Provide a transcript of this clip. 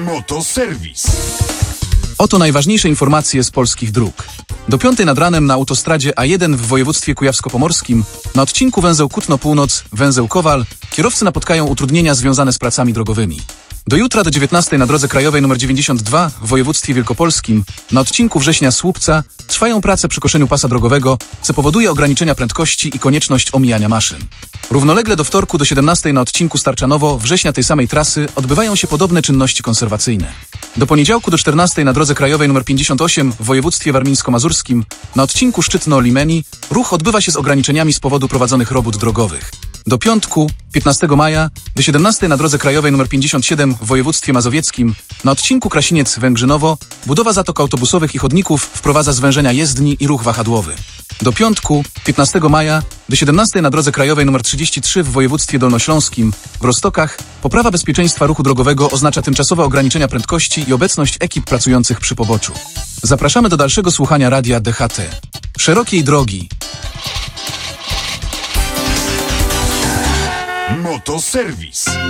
Motoserwis. Oto najważniejsze informacje z polskich dróg. Do 5 nad ranem na autostradzie A1 w województwie kujawsko-pomorskim, na odcinku węzeł Kutno Północ, węzeł Kowal, kierowcy napotkają utrudnienia związane z pracami drogowymi. Do jutra do 19 na drodze krajowej nr 92 w województwie wielkopolskim, na odcinku Września-Słupca, trwają prace przy koszeniu pasa drogowego, co powoduje ograniczenia prędkości i konieczność omijania maszyn. Równolegle do wtorku do 17 na odcinku Starczanowo-Września tej samej trasy odbywają się podobne czynności konserwacyjne. Do poniedziałku do 14 na drodze krajowej nr 58 w województwie warmińsko-mazurskim, na odcinku Szczytno-Limeni, ruch odbywa się z ograniczeniami z powodu prowadzonych robót drogowych. Do piątku, 15 maja, do 17 na drodze krajowej nr 57 w województwie mazowieckim, na odcinku Krasiniec-Węgrzynowo, budowa zatok autobusowych i chodników wprowadza zwężenia jezdni i ruch wahadłowy. Do piątku, 15 maja, do 17 na drodze krajowej nr 33 w województwie dolnośląskim, w Roztokach, poprawa bezpieczeństwa ruchu drogowego oznacza tymczasowe ograniczenia prędkości i obecność ekip pracujących przy poboczu. Zapraszamy do dalszego słuchania radia DHT. Szerokiej drogi. Motoserwis.